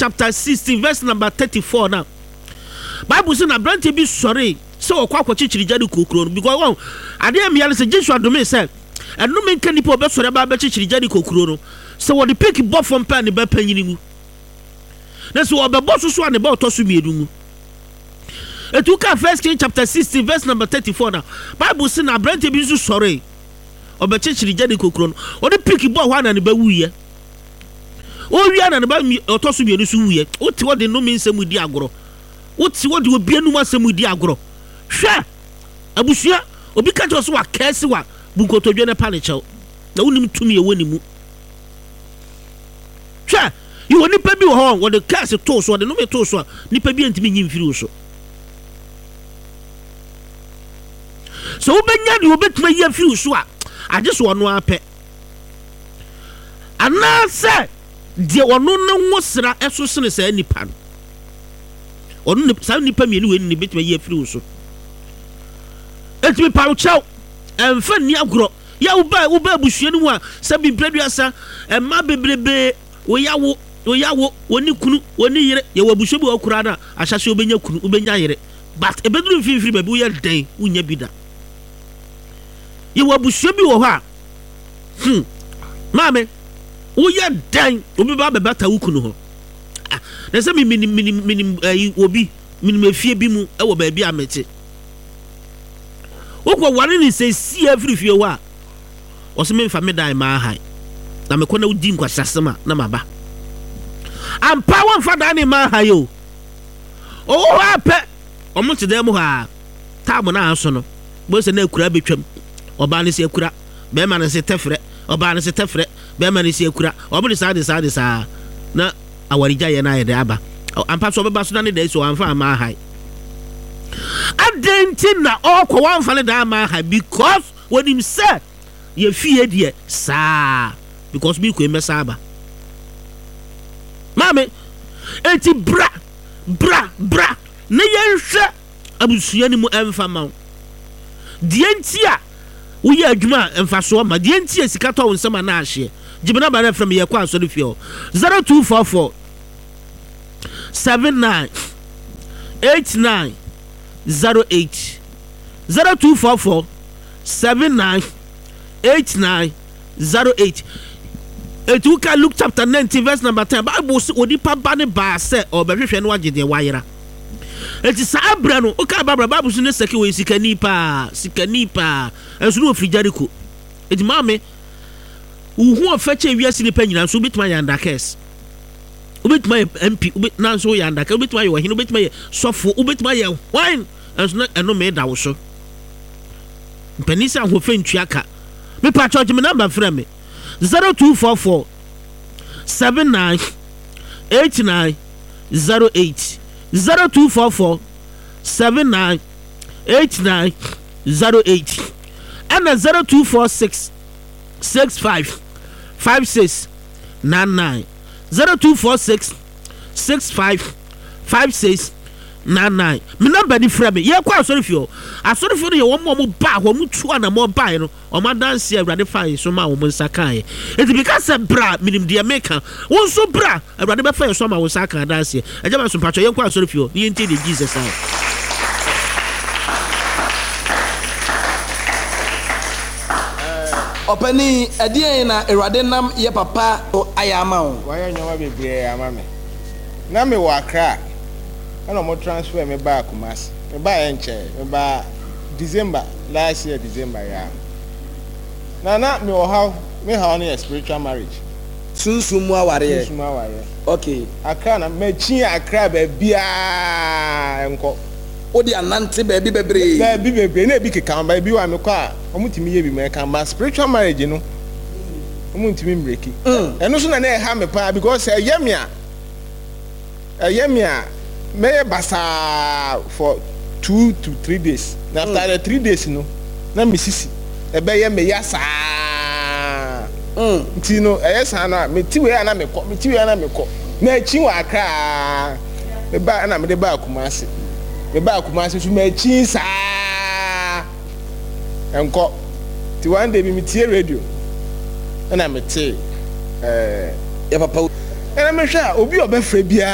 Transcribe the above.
chapter 16 verse number 34 now. Bible say na brante bi sɔre sɛ ɔkɔ akɔkyekyere Jericho kuro no because wɔn adeɛ mmea no sɛ Joshua dome sɛ ɛnome nka nipa ɔbɛsɔre aba abɛkyekyere Jericho kuro no sɛ wɔde pick bɔ fam pɛ ne bɛpanyini mu na sɛ wɔbɛbɔ so so a ne bɛ ɔtɔ so mmienu mu. Etu ka 1 Kings chapter 16 verse number 34 now. Bible say na brante bi nso sɔre ɔbɛkyekyere Jericho kuro no ɔde pick bɔ hɔ a na ne bɛwuyɛ. Owia na ne ba ɔtɔ so mmienu so wuyɛ. Wote wɔde nome nsɛm di agorɔ. Wote wɔde obi anum asɛm di agorɔ. Hwɛ abusua obi ka kyerɛ so wa kɛse wa bunkotodwe ne pa ne kyɛw na wonim tumi ɛwɔ ne mu. Hwɛ yɛwɔ nipa bi wɔ hɔ wɔde kɛse too so wɔde nome too so a nipa bi antimi nyi mfiri wo so. So wobɛnya de wobɛtuma yi afiri wo so a agye so ɔno apɛ anaasɛ deɛ ɔno na wo sra ɛso sene saa nipa no ɔno saa nipa mmienu wɔ ne bɛtuma yi afiri wo so. Etimi pawo kyɛw ɛmfa ni agorɔ ya woba abusua no mu a sɛ bibreduasa ɛma bebrebe woyawo woni kunu woni yere yɛwɔ abusua bi wɔ kura na ahyɛhyɛ wobɛnya kunu wobɛnya yere but ebɛduru mfimfiri baabi woyɛ dɛn wonya bi da. Yɛwɔ abusua bi wɔ hɔ a maame woyɛ dɛn obi ba bɛbata wo kunu hɔ na sɛ minim obi minim efie bi mu ɛwɔ baabi a mete wokɔ ware ne sɛ sie afiri fie hɔ a ɔsɛ memfa me dan ma ahai na mekɔ na wodi nkwasasɛm a na maba ampa wɔmfa dan ne ma ahai o ɔwɔ hɔ apɛ ɔmo te dan mu hɔ a taabo no aso no bɔ sɛ na akura bɛtwam ɔbaa ne sɛ akura bɛrima ne sɛ tɛfrɛ ɔbaa ne sɛ tɛfrɛ bɛrima ne sɛ akura ɔmo de saa na awaregya yɛ no ayɛ de aba ampa so ɔbɛba so na ne da so ɔamfa ama ahai adenti na ɔkɔ wɔmfa ne da ama ahai because wɔnim sɛ yɛfie deɛ saa because bi kɔ mɛsa aba maame eti bra na yɛnhwɛ abusua ne mu ɛmfa ma wo deɛ nti a woyɛ adwuma ɛmfa so ma deɛ nti a sika tɔ wo nsɛm a na ahyeɛ gyibena ba na from yɛkɔ asɔre fie hɔ 0244 79 89 08 0244 79 89 08. It you can look chapter 19 verse number 10. Bible say onipa ba ne ba se obehwehwe no agye de wayera. It is abra no o ka Bible so ne seke we sikani pa enso no ofri Jericho. It maame uhu ofache wiase ne pa nyina so betuma yanda kes. Obetuma MP na so yanda kes obetuma ye wahine obetuma ye sofo obetuma ye wine enso na eno me da wo so. Mpanisa ahofe ntuaka. Me pa church me number frame me 0244 79 89 08 0244 79 89 08 and 0246 65 56 99 0246 65 56 99. Me number ni frame ye kwa asori fio no ye wo mo ba wo mu tu ana mo ba no o ma dance Awurade fa so ma wo nsa kan e because bra minim de meka wo so bra Awurade be fa so ma wo nsa kan dance e jama so pacho ye kwa asori fio ye nti de Jesus ai opani edie na Awurade nam ye papa ayama wo wa ye nyawa bebre amame na me wa Accra and I'm transfer me back Kumasi. Me buy enche. Me buy December last year December yeah. Na me how only a spiritual marriage. Sunsumu aware. Okay. Accra na me chin Accra be bia enko. Odi anante baby bebre. Baby na bi kekan ba bi wa me kwa omutimi ye bi me kan ba spiritual marriage no. Omutimi breaki. Eno so na ha me pa because yemia may basa for 2 to 3 days. After the 3 days, no, na misisi. Ebe me yasa. Tino, na me tiwe na me ko. Na chi wa Accra. Me ba na me de ba Kumasi. Me ba Kumasi so me chi sa. Enko. Ti one day me tie radio. Na me tie ya papa. Na me hwa obi obefra bia